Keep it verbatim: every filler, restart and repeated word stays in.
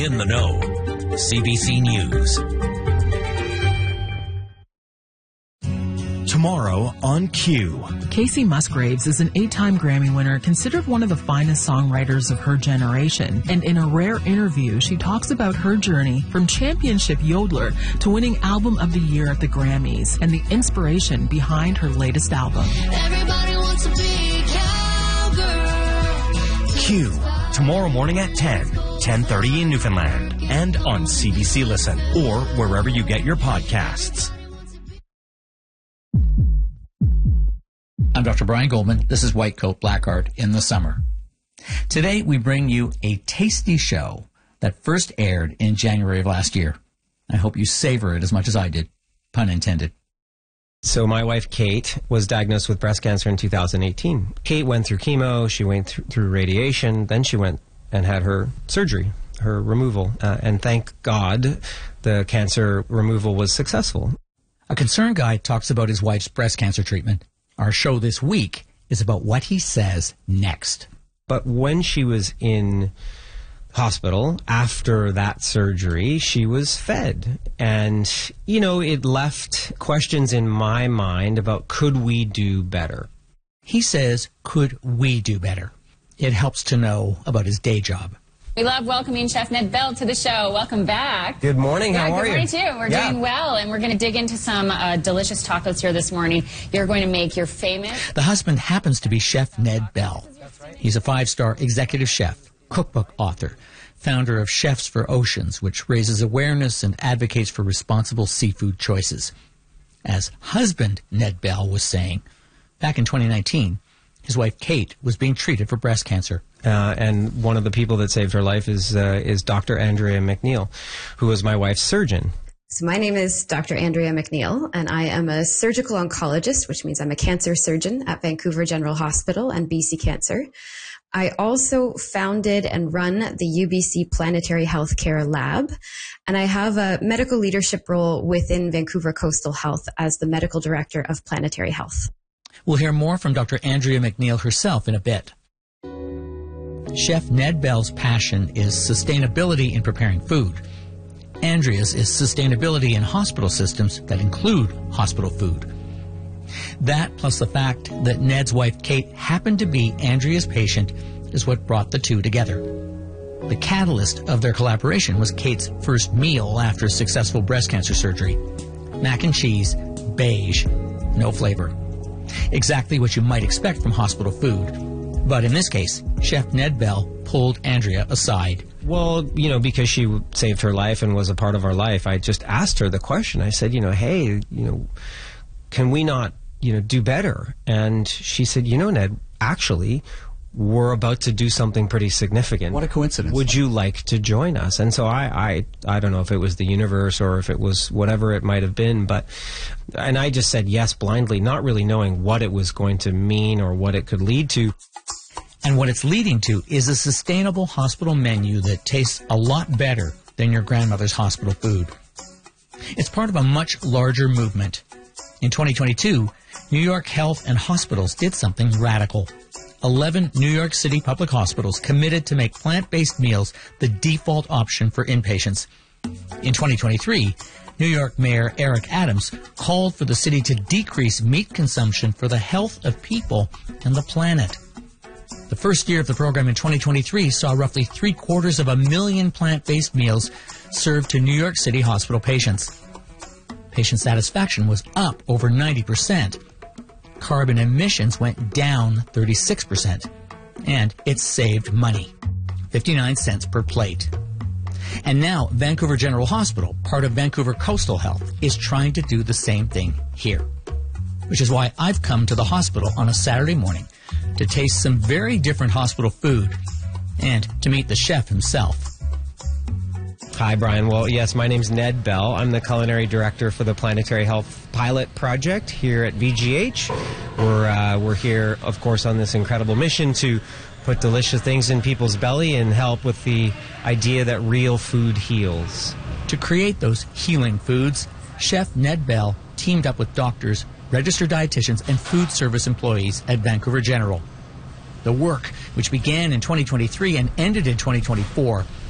In the know, C B C News. Tomorrow on Q. Kacey Musgraves is an eight-time Grammy winner, considered one of the finest songwriters of her generation. And in a rare interview, she talks about her journey from championship yodeler to winning Album of the Year at the Grammys and the inspiration behind her latest album. Everybody wants to be cowgirl. Q. Tomorrow morning at ten, ten thirty in Newfoundland. And on C B C Listen or wherever you get your podcasts. I'm Doctor Brian Goldman. This is White Coat Black Art in the Summer. Today we bring you a tasty show that first aired in January of last year. I hope you savor it as much as I did. Pun intended. So my wife, Kate, was diagnosed with breast cancer in two thousand eighteen. Kate went through chemo, she went through, through radiation, then she went and had her surgery, her removal. Uh, and thank God the cancer removal was successful. A concerned guy talks about his wife's breast cancer treatment. Our show this week is about what he says next. But when she was in hospital after that surgery, she was fed. And, you know, it left questions in my mind about could we do better? He says, could we do better? It helps to know about his day job. We love welcoming Chef Ned Bell to the show. Welcome back. Good morning. Yeah, How are you? Good morning, too. We're yeah. doing well, and we're going to dig into some uh, delicious tacos here this morning. You're going to make your famous... The husband happens to be Chef Ned Bell. He's a five-star executive chef, cookbook author, founder of Chefs for Oceans, which raises awareness and advocates for responsible seafood choices. As husband Ned Bell was saying, back in twenty nineteen, his wife Kate was being treated for breast cancer. Uh, and one of the people that saved her life is uh, is Doctor Andrea McNeil, who was my wife's surgeon. So my name is Doctor Andrea McNeil, and I am a surgical oncologist, which means I'm a cancer surgeon at Vancouver General Hospital and B C Cancer. I also founded and run the U B C Planetary Healthcare Lab, and I have a medical leadership role within Vancouver Coastal Health as the medical director of Planetary Health. We'll hear more from Doctor Andrea McNeil herself in a bit. Chef Ned Bell's passion is sustainability in preparing food. Andrea's is sustainability in hospital systems that include hospital food. That, plus the fact that Ned's wife Kate happened to be Andrea's patient, is what brought the two together. The catalyst of their collaboration was Kate's first meal after successful breast cancer surgery. Mac and cheese, beige, no flavor. Exactly what you might expect from hospital food. But in this case, Chef Ned Bell pulled Andrea aside. Well, you know, because she saved her life and was a part of our life, I just asked her the question. I said, you know, hey, you know, can we not, you know, do better? And she said, you know, Ned, actually, we're about to do something pretty significant. What a coincidence. Would you like to join us? And so I, I, I don't know if it was the universe or if it was whatever it might have been, but, and I just said yes blindly, not really knowing what it was going to mean or what it could lead to. And what it's leading to is a sustainable hospital menu that tastes a lot better than your grandmother's hospital food. It's part of a much larger movement. In twenty twenty-two, New York Health and Hospitals did something radical. Eleven New York City public hospitals committed to make plant-based meals the default option for inpatients. In twenty twenty-three, New York Mayor Eric Adams called for the city to decrease meat consumption for the health of people and the planet. The first year of the program in twenty twenty-three saw roughly three-quarters of a million plant-based meals served to New York City hospital patients. Patient satisfaction was up over ninety percent. Carbon emissions went down thirty-six percent. And it saved money, fifty-nine cents per plate. And now Vancouver General Hospital, part of Vancouver Coastal Health, is trying to do the same thing here. Which is why I've come to the hospital on a Saturday morning to taste some very different hospital food and to meet the chef himself. Hi, Brian. Well, yes, my name's Ned Bell. I'm the culinary director for the Planetary Health Pilot Project here at V G H. We're, uh, we're here, of course, on this incredible mission to put delicious things in people's belly and help with the idea that real food heals. To create those healing foods, Chef Ned Bell teamed up with doctors, registered dietitians, and food service employees at Vancouver General. The work, which began in twenty twenty-three and ended in twenty twenty-four,